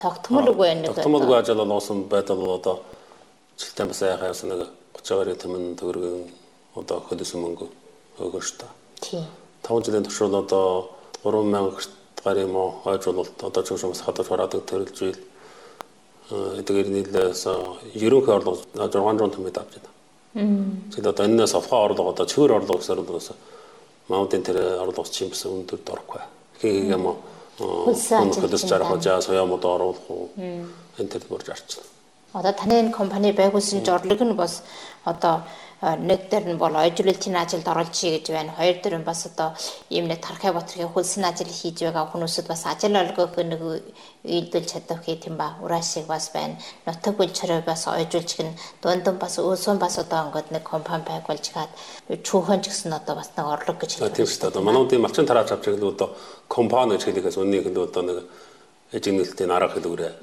тогтмолгүй байна. Тогтмолгүй ажил олгосон байдал бол одоо жилдээ бас яхаас нэг 30-аар тэмэн төгрөгийн одоо хөлөсөн мөнгө өгөө шүү дээ. Тийм. 5 жилийн туршид одоо 3000 гаруй юм уу хойжуулалт одоо ч юм уу хадаж хараадаг төрөлж ийл эдгээр нийлээс ерөнхий орлого 600 тэмээд авч байна. Тэгэд одоо энэс авах орлого одоо чигээр орлого гэсээр бол маунтын тэр орлого чинь бас өндөр дөрөхгүй. Хийг юм хөлс жарах жаа соёмод оруулах уу энэ төр бүрж арчсан. Одоо таны энэ компани байгуулсан зорилго нь бас одоо нэг дээр нь бол ойжруулалтын ажилд оролж гэж байна. Хоёр дээр нь бас одоо ийм нэг Тархай Батрын хөлсөн ажил хийж байгаа хүмүүсд бас ажил олгох нэг үйлдэл чадах гэх юм ба. Ураашиг бас байна. Нутаг бүлчрээ бас ойжуулж гин дундан бас өөсөн бас одоо ингээд нэг компани байгуулж гад чүүхэн ч гэсэн одоо бас нэг орлого гэж хэлдэг. Тийм шүү дээ. Манайдын малчин тарааж авч байгаа л одоо компани гэж хэлэхээс үннийг л одоо нэг эжигнэлтийн арга хэлгүүрээ.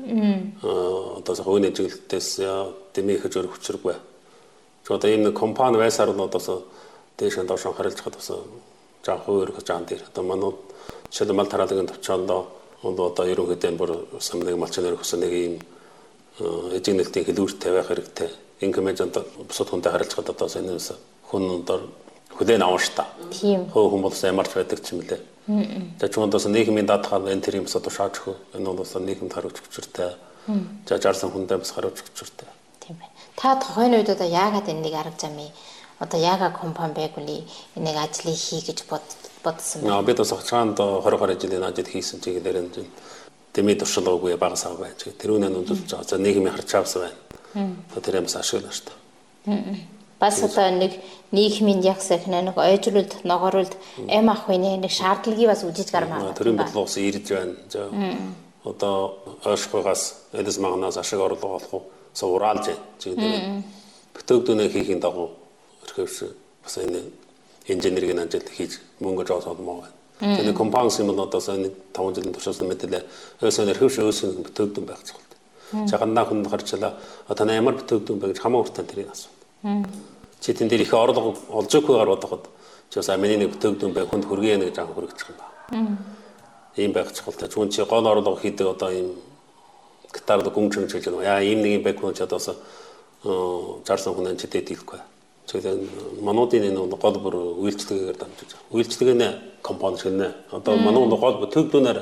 Одоо хөөний эжиглэлтээс дэмийхэж өөр хүчрэггүй. Одоо энэ компани байсаар нь одоо дээш нь доошоо харилж хад бас жаа хөөр жаан дээр одоо манууд жишээл мал тараалагын төвчөндөө одоо ерөнхийдөө бүр самныг малчин өрөх гэсэн нэг ийм эжигнэлтийн хэлүүртэй байх хэрэгтэй. Инкомежент бусад хүнтэй харилж хад одоо энэс хүн одоо хүлээн авах ш та. Тийм. Хөө хүн болсоо ямарч байдаг ч юм лээ. За чундаас нийгмийн даатгал энэ тэр юмс одоо шааж хөө энэ бол нийгэмд харуулж хүчртэй. За жарсан хүндээ бас харуулж хүчртэй. Тийм байна. Та тухайн үед одоо яагаад энийг арга замын одоо яагаад компани байгуулъя энийг ажлыг хий гэж бодсон бэ? Бид бас хацаанд 20 жилийн ажил хийсэн чигээр энэ дэмий туршлагагүй багас ав байж. Тэрүүнээ нүдэлж байгаа. За нийгмийн харж авсан байна. Тэр юмс ашиглана шүү дээ. Бас одоо нэг нийгмийн ягс их нэг ойжруулалт ногоорулт эм ахын нэг шаардлагыг бас үжиж гармаа. Төрийн бодлогоос ирж байна. За одоо ойшхойгоос элэс магнаас ашиг орлого олох сууралж чигээр бүтөөгдөнөө хийхийн дагуу өрхөвс бас энэ инженерийн ажил хийж мөнгө жоосоод маа байна. Тэгээ компанис юм бол одоо энэ 5 жилийн туршилт мэдээлэл өөсөө өрхөвс өөсөө бүтөөгдөн байх цогт. Жагандаа хүнд гарчлаа одоо ямар бүтөөгдөн бэ гэж хамаа уртан тэрийг асуув. Чи тэн дээр их орлого олж өгөхөөр бодоход чи бас амины нэг бүтөөгдөн байх хүнд хүргээ нэг жаа хүрэгчих юм байна. Ийм байх цогт. Чүн чи гол орлого хийдэг одоо ийм гитард гүнжин чилж байгаа. Яа ийм нэг юм байх хүн ч одоо жарсан хүн энэ чидэд хэлэхгүй. Тэгэхээр мануудын энэ гол бүр үйлчлэгээр дамжиж байгаа. Үйлчлэгээ компани шиг нэ. Одоо манууд гол бүтөөгдөнөр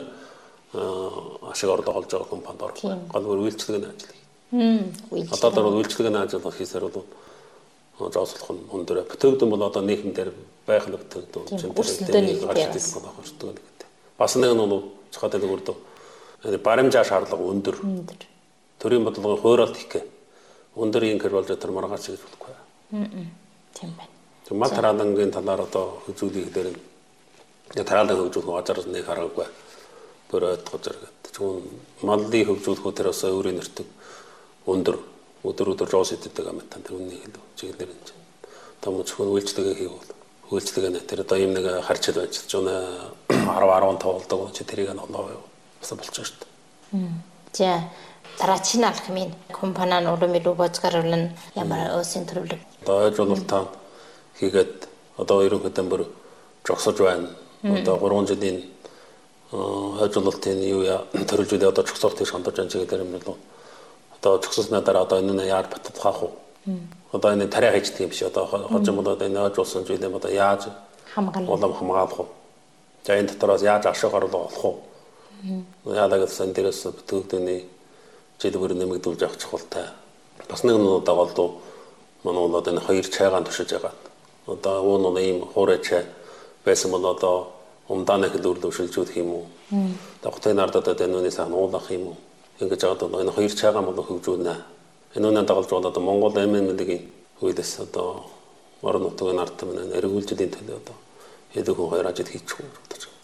ашиг орлого олж байгаа компанид орох. Гол бүр үйлчлэгээ ажил. Одоо дөрөв үйлчлэгээ ажил хийсээр бол жоослох нь өндөр. Бүтөөгдөн бол одоо нийгэмдэр байх л бүтөөгдөн. Өрсөлдөөний гарч ирсэн. Бас нэг нь бол цохоод өгөрдөө баримжаа шаардлага өндөр. Төрийн бодлогын хууралт их гэ. Өндөр инкер болж тэр маргааш гэж болохгүй. Тийм байна. Мал тараалагын талаар одоо хөгжүүлэх дээр нь тараалаг хөгжүүлэх ажар нэг хараагүй. Бөрөөд гоцоргод. Чүн маллыг хөгжүүлэх тэр бас өөрийн нэртэг өндөр өдөр жоос иддэг юм тань тэр үннийг хэлв. Чиглэлэр энэ. Том зөвхөн үйлчлэгээ хийвэл үйлчлэгээ тэр одоо юм нэг харчил байж чуна 10-15 болдог чи тэрийг нь олоо бас болчих шүү дээ. За дараагийн алхмын компани нь урам илүү бозгаруулна ямар өөсийн төрөлөг. Одоо ойжуулалтаа хийгээд одоо ерөнхийдөө бүр жогсож байна. Одоо 3 жилийн ойжуулалтын юу төрөлжүүлээ одоо жогсоолтыг шандаж байгаа чигээр юм бол одоо жогсолсны дараа одоо энэ яаж батлах уу? Одоо энэ тариа хийдэг юм шиг одоо хожим бол одоо энэ ойжуулсан зүйлээ одоо яаж хамгаалах уу? За энэ дотроос яаж ашиг орлого олох уу? Яадаг гэсэн дээрээс бүтөөгдөний жил бүр нэмэгдүүлж авах чухалтай. Бас нэг нь одоо голдуу манай бол энэ хоёр чайгаан туршиж байгаа. Одоо уун ийм хуурай чай байсан бол одоо умдааны хэлбэр шилжүүлэх юм уу? Дагтын ардад одоо энэ үнээс уулах юм уу? Ингэж одоо энэ хоёр чайгаан бол хөгжүүлнэ. Энэ үнэ дагалж бол одоо Монгол ММЛ-ийн хуулиас одоо орон нутгийн ард түмэн эргүүлжлийн төлөө одоо хэдэн хүн хоёр ажил хийчих үү гэж бодож байна.